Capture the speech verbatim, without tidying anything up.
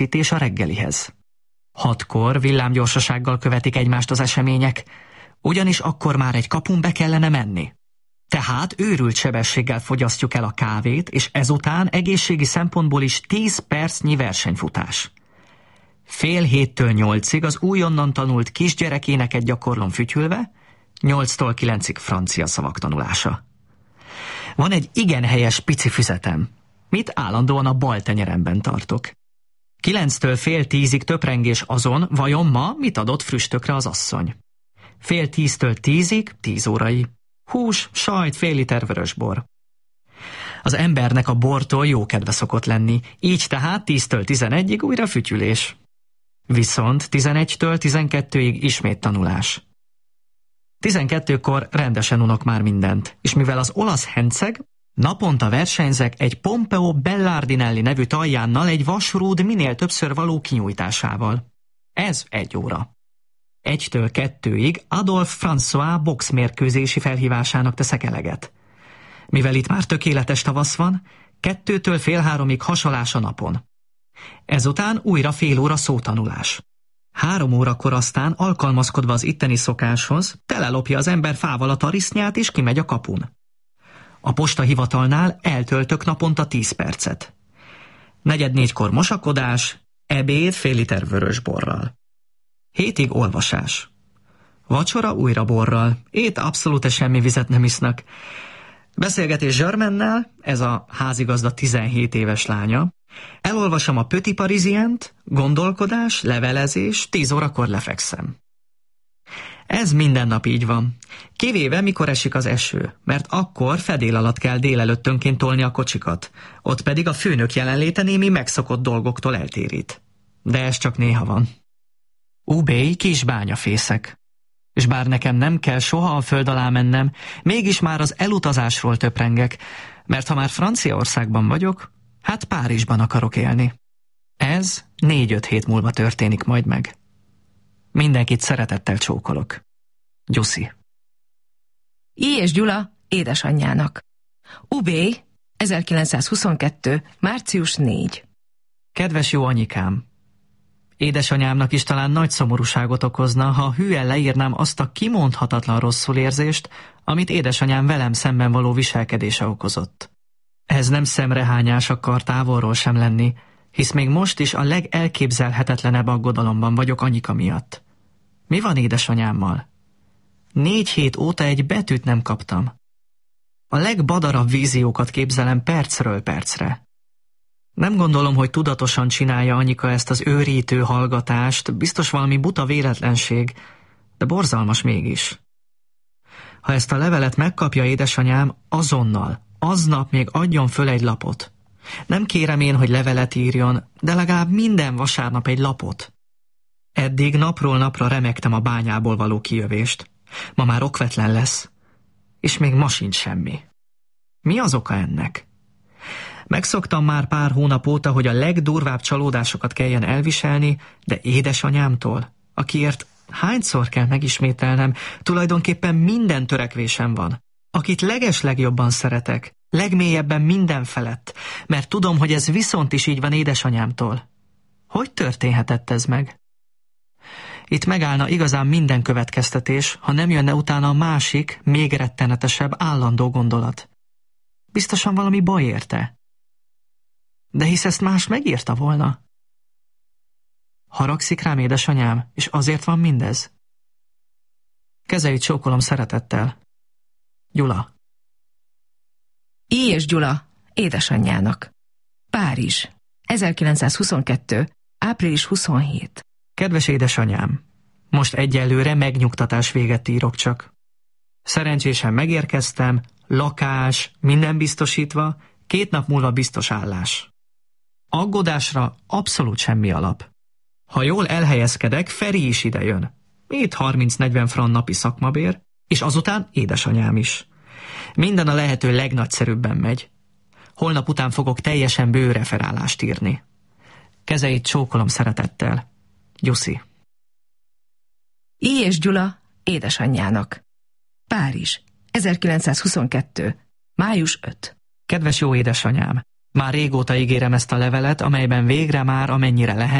és a reggelihez. Hatkor villámgyorsasággal követik egymást az események, ugyanis akkor már egy kapun be kellene menni. Tehát őrült sebességgel fogyasztjuk el a kávét, és ezután egészségi szempontból is tíz percnyi versenyfutás. Fél héttől nyolcig az újonnan tanult kisgyerekéneket gyakorlom fütyülve, nyolctól kilencig francia szavak tanulása. Van egy igen helyes pici füzetem, mit állandóan a bal tenyeremben tartok. Kilenctől fél tízig töprengés azon, vajon ma mit adott früstökre az asszony. Fél tíztől tízig, tíz órai. Hús, sajt, fél liter vörösbor. Az embernek a bortól jó kedve szokott lenni, így tehát tíztől tizenegyig újra fütyülés. Viszont tizenegytől tizenkettőig ismét tanulás. tizenkettőkor rendesen unok már mindent, és mivel az olasz henceg, naponta versenyzek egy Pompeo Bellardinelli nevű taljánnal egy vasrúd minél többször való kinyújtásával. Ez egy óra. Egytől kettőig Adolphe François boxmérkőzési felhívásának teszek eleget. Mivel itt már tökéletes tavasz van, kettőtől fél háromig hasalás a napon. Ezután újra fél óra szótanulás. Három órakor aztán, alkalmazkodva az itteni szokáshoz, telelopja az ember fával a tarisznyát és kimegy a kapun. A postahivatalnál eltöltök naponta tíz percet. Negyed négykor mosakodás, ebéd fél liter vörösborral. Hétig olvasás. Vacsora újra borral, ét abszolút semmi vizet nem isznak. Beszélgetés Zsörmennel, ez a házigazda tizenhét éves lánya. Elolvasom a Petit Parisient, gondolkodás, levelezés, tíz órakor lefekszem. Ez minden nap így van, kivéve mikor esik az eső, mert akkor fedél alatt kell délelőttönként tolni a kocsikat, ott pedig a főnök jelenléte némi megszokott dolgoktól eltérít. De ez csak néha van. Ubély kis bányafészek. És bár nekem nem kell soha a föld alá mennem, mégis már az elutazásról töprengek, mert ha már Franciaországban vagyok, hát Párizsban akarok élni. Ez négy-öt hét múlva történik majd meg. Mindenkit szeretettel csókolok. Gyuszi. I. és Gyula édesanyjának. Ubély, ezerkilencszázhuszonkettő. március negyedike. Kedves jó anyikám! Édesanyámnak is talán nagy szomorúságot okozna, ha hűen leírnám azt a kimondhatatlan rosszul érzést, amit édesanyám velem szemben való viselkedése okozott. Ez nem szemrehányás akar távolról sem lenni, hisz még most is a legelképzelhetetlenebb aggodalomban vagyok anyika miatt. Mi van édesanyámmal? Négy hét óta egy betűt nem kaptam. A legbadarabb víziókat képzelem percről percre. Nem gondolom, hogy tudatosan csinálja anyika ezt az őrítő hallgatást, biztos valami buta véletlenség, de borzalmas mégis. Ha ezt a levelet megkapja édesanyám, azonnal, aznap még adjon föl egy lapot. Nem kérem én, hogy levelet írjon, de legalább minden vasárnap egy lapot. Eddig napról napra remegtem a bányából való kijövést. Ma már okvetlen lesz. És még ma sincs semmi. Mi az oka ennek? Megszoktam már pár hónap óta, hogy a legdurvább csalódásokat kelljen elviselni, de édesanyámtól, akiért hányszor kell megismételnem, tulajdonképpen minden törekvésem van, akit legeslegjobban szeretek, legmélyebben minden felett, mert tudom, hogy ez viszont is így van édesanyámtól. Hogy történhetett ez meg? Itt megállna igazán minden következtetés, ha nem jönne utána a másik, még rettenetesebb, állandó gondolat. Biztosan valami baj érte. De hisz ezt más megírta volna. Haragszik rám édesanyám, és azért van mindez? Kezeit csókolom szeretettel. Gyula. I. és Gyula édesanyjának. Párizs, ezerkilencszázhuszonkettő. április huszonhetedike. Kedves édesanyám, most egyelőre megnyugtatás véget írok csak. Szerencsésen megérkeztem, lakás, minden biztosítva, két nap múlva biztos állás. Aggodásra abszolút semmi alap. Ha jól elhelyezkedek, Feri is idejön. Itt harminc-negyven frank napi szakmabér, és azután édesanyám is. Minden a lehető legnagyszerűbben megy. Holnap után fogok teljesen bő referálást írni. Kezeit csókolom szeretettel. Gyuszi. I. és Gyula édesanyjának. Párizs, ezerkilencszázhuszonkettő. május ötödike. Kedves jó édesanyám, Már régóta ígérem ezt a levelet, amelyben végre már amennyire lehet,